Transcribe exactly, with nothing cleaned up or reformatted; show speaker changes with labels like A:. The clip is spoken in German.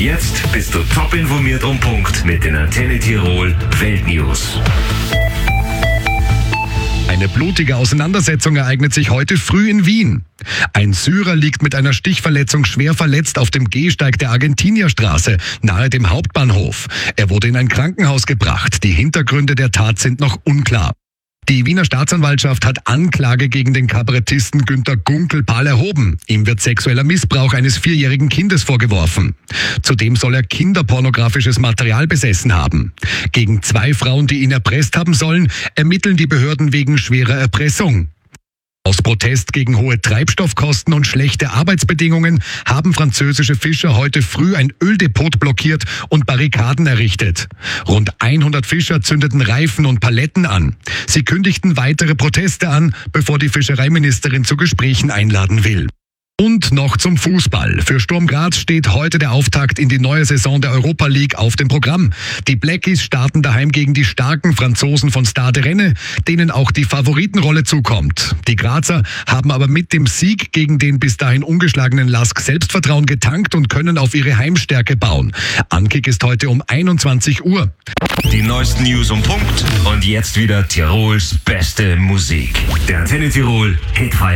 A: jetzt bist du top informiert um Punkt mit den Antenne Tirol Weltnews.
B: Eine blutige Auseinandersetzung ereignet sich heute früh in Wien. Ein Syrer liegt mit einer Stichverletzung schwer verletzt auf dem Gehsteig der Argentinierstraße nahe dem Hauptbahnhof. Er wurde in ein Krankenhaus gebracht. Die Hintergründe der Tat sind noch unklar. Die Wiener Staatsanwaltschaft hat Anklage gegen den Kabarettisten Günter Gunkelpahl erhoben. Ihm wird sexueller Missbrauch eines vierjährigen Kindes vorgeworfen. Zudem soll er kinderpornografisches Material besessen haben. Gegen zwei Frauen, die ihn erpresst haben sollen, ermitteln die Behörden wegen schwerer Erpressung. Aus Protest gegen hohe Treibstoffkosten und schlechte Arbeitsbedingungen haben französische Fischer heute früh ein Öldepot blockiert und Barrikaden errichtet. Rund hundert Fischer zündeten Reifen und Paletten an. Sie kündigten weitere Proteste an, bevor die Fischereiministerin zu Gesprächen einladen will. Und noch zum Fußball. Für Sturm Graz steht heute der Auftakt in die neue Saison der Europa League auf dem Programm. Die Blackies starten daheim gegen die starken Franzosen von Stade Rennes, denen auch die Favoritenrolle zukommt. Die Grazer haben aber mit dem Sieg gegen den bis dahin ungeschlagenen L A S K Selbstvertrauen getankt und können auf ihre Heimstärke bauen. Ankick ist heute um einundzwanzig Uhr.
A: Die neuesten News um Punkt und jetzt wieder Tirols beste Musik. Der Antenne Tirol Hitfeier.